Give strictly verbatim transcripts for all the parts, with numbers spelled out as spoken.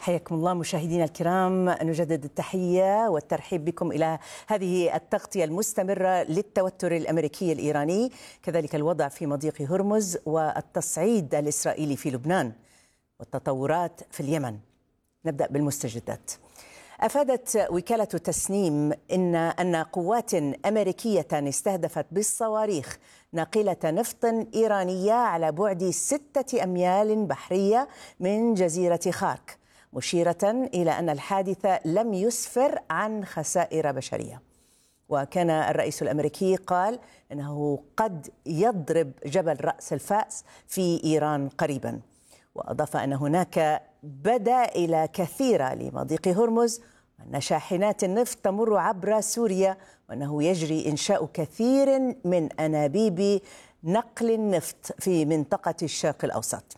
حياكم الله مشاهدينا الكرام، نجدد التحية والترحيب بكم إلى هذه التغطية المستمرة للتوتر الأمريكي الإيراني، كذلك الوضع في مضيق هرمز والتصعيد الإسرائيلي في لبنان والتطورات في اليمن. نبدأ بالمستجدات. أفادت وكالة تسنيم إن أن قوات أمريكية استهدفت بالصواريخ ناقلة نفط إيرانية على بعد ستة أميال بحرية من جزيرة خارك، مشيرة إلى أن الحادث لم يسفر عن خسائر بشرية. وكان الرئيس الأمريكي قال أنه قد يضرب جبل رأس الفأس في إيران قريبا، وأضاف أن هناك بدائل كثيرة لمضيق هرمز، وأن شاحنات النفط تمر عبر سوريا، وأنه يجري إنشاء كثير من أنابيب نقل النفط في منطقة الشرق الأوسط.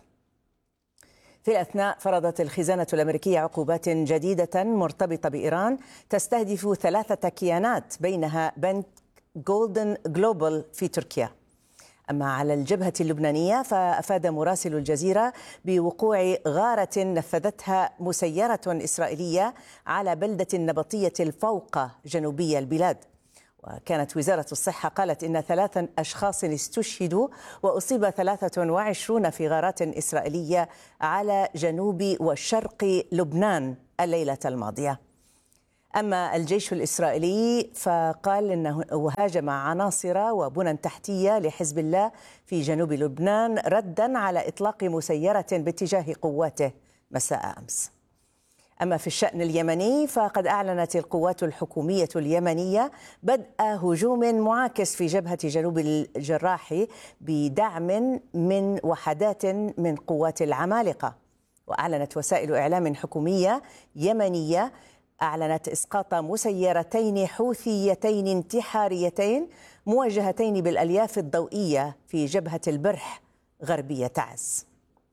في الأثناء فرضت الخزانة الأمريكية عقوبات جديدة مرتبطة بإيران تستهدف ثلاثة كيانات، بينها بنك جولدن جلوبال في تركيا. أما على الجبهة اللبنانية فأفاد مراسل الجزيرة بوقوع غارة نفذتها مسيرة إسرائيلية على بلدة نبطية الفوق جنوبي البلاد. وكانت وزارة الصحة قالت إن ثلاثة أشخاص استشهدوا وأصيب ثلاثة وعشرين في غارات إسرائيلية على جنوب وشرق لبنان الليلة الماضية. أما الجيش الإسرائيلي فقال إنه هاجم عناصر وبنى تحتية لحزب الله في جنوب لبنان ردا على إطلاق مسيرة باتجاه قواته مساء أمس. أما في الشأن اليمني فقد أعلنت القوات الحكومية اليمنية بدء هجوم معاكس في جبهة جنوب الجراح بدعم من وحدات من قوات العمالقة. وأعلنت وسائل إعلام حكومية يمنية أعلنت إسقاط مسيرتين حوثيتين انتحاريتين موجهتين بالألياف الضوئية في جبهة البرح غربية تعز.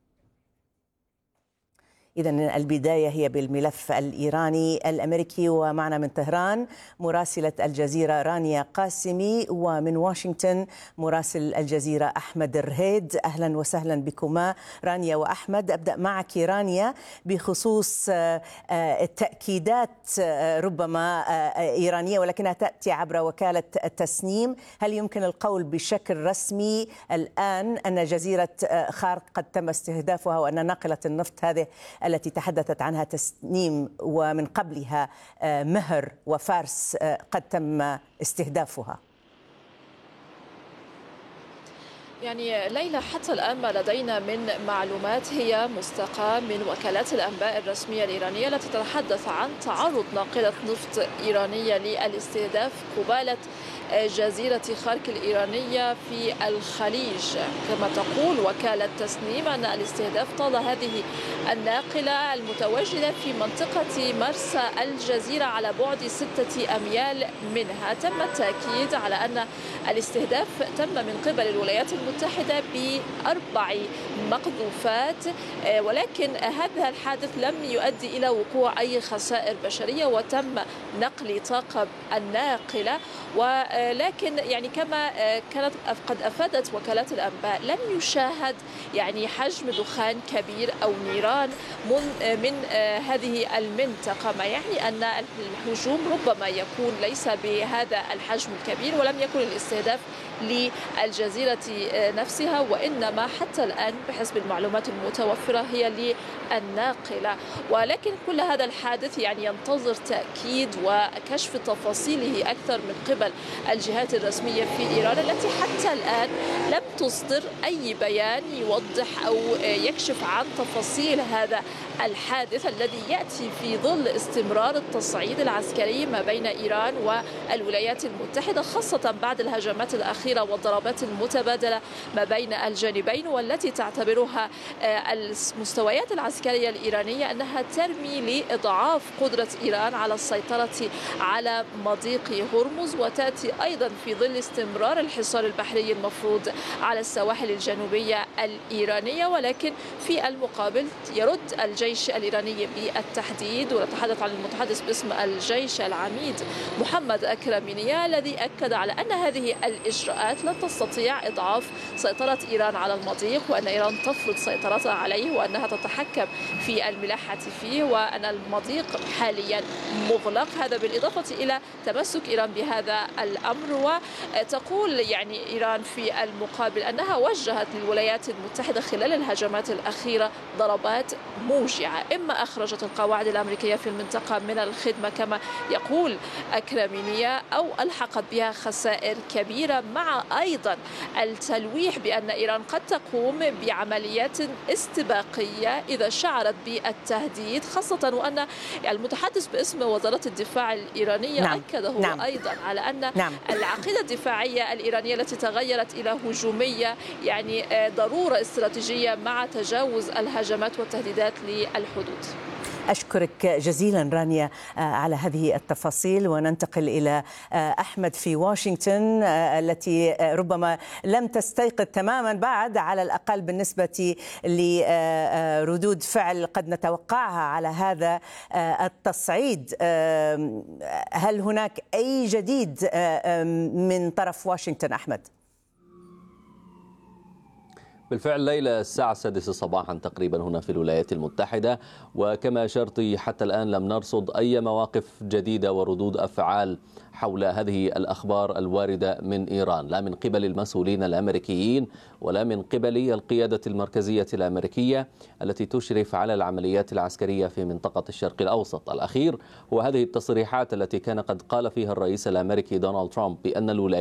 إذن البداية هي بالملف الإيراني الأمريكي، ومعنا من طهران مراسلة الجزيرة رانيا قاسمي، ومن واشنطن مراسل الجزيرة أحمد الرهيد. أهلا وسهلا بكما رانيا وأحمد. أبدأ معك رانيا بخصوص التأكيدات ربما إيرانية ولكنها تأتي عبر وكالة تسنيم. هل يمكن القول بشكل رسمي الآن أن جزيرة خارك قد تم استهدافها، وأن ناقلة النفط هذه التي تحدثت عنها تسنيم ومن قبلها مهر وفارس قد تم استهدافها؟ يعني ليلى، حتى الآن ما لدينا من معلومات هي مستقاة من وكالات الأنباء الرسمية الإيرانية التي تتحدث عن تعرض ناقلة نفط إيرانية للاستهداف قبالة جزيرة خارك الإيرانية في الخليج. كما تقول وكالة تسنيم أن الاستهداف طال هذه الناقلة المتواجدة في منطقة مرسى الجزيرة على بعد ستة أميال منها. تم التأكيد على أن الاستهداف تم من قبل الولايات المتحدة بأربع مقذوفات، ولكن هذا الحادث لم يؤدي إلى وقوع أي خسائر بشرية وتم نقل طاقم الناقلة. ولكن يعني كما كانت قد أفادت وكالات الأنباء لم يشاهد يعني حجم دخان كبير أو نيران من, من هذه المنطقة، ما يعني أن الهجوم ربما يكون ليس بهذا الحجم الكبير، ولم يكن الاستهداف للجزيرة نفسها، وإنما حتى الآن بحسب المعلومات المتوفرة هي للناقلة. ولكن كل هذا الحادث يعني ينتظر تأكيد وكشف تفاصيله أكثر من قبل الجهات الرسمية في إيران، التي حتى الآن لم تصدر أي بيان يوضح أو يكشف عن تفاصيل هذا الحادث الذي يأتي في ظل استمرار التصعيد العسكري ما بين إيران والولايات المتحدة، خاصة بعد الهجمات الأخيرة والضربات المتبادلة ما بين الجانبين، والتي تعتبرها المستويات العسكرية الإيرانية أنها ترمي لإضعاف قدرة إيران على السيطرة على مضيق هرمز، وتأتي أيضا في ظل استمرار الحصار البحري المفروض على السواحل الجنوبية الإيرانية. ولكن في المقابل يرد الجيش الإيراني بالتحديد، ونتحدث عن المتحدث باسم الجيش العميد محمد أكرمينية، الذي أكد على أن هذه الإجراءات لن تستطيع إضعاف سيطرة إيران على المضيق، وأن إيران تفرض سيطرتها عليه، وأنها تتحكم في الملاحة فيه، وأن المضيق حاليا مغلق. هذا بالإضافة إلى تمسك إيران بهذا الأمر. وتقول يعني إيران في المقابل أنها وجهت للولايات المتحدة خلال الهجمات الأخيرة ضربات موجعة، إما أخرجت القواعد الأمريكية في المنطقة من الخدمة كما يقول أكرامينية، أو ألحقت بها خسائر كبيرة، مع أيضا التلويح بأن إيران قد تقوم بعمليات استباقية إذا شعرت بالتهديد، خاصة وأن المتحدث باسم وزارة الدفاع الإيرانية نعم. أكد هو نعم. أيضا على أن نعم. العقيدة الدفاعية الإيرانية التي تغيرت إلى هجومية يعني ضرورة استراتيجية مع تجاوز الهجمات والتهديدات للحدود. أشكرك جزيلا رانيا على هذه التفاصيل، وننتقل إلى أحمد في واشنطن التي ربما لم تستيقظ تماما بعد، على الأقل بالنسبة لردود فعل قد نتوقعها على هذا التصعيد. هل هناك أي جديد من طرف واشنطن أحمد؟ بالفعل ليلة الساعة السادسة صباحا تقريبا هنا في الولايات المتحدة، وكما أشرت حتى الآن لم نرصد أي مواقف جديدة وردود أفعال حول هذه الأخبار الواردة من إيران، لا من قبل المسؤولين الأمريكيين ولا من قبل القيادة المركزية الأمريكية التي تشرف على العمليات العسكرية في منطقة الشرق الأوسط. الأخير هو هذه التصريحات التي كان قد قال فيها الرئيس الأمريكي دونالد ترامب بأن الولايات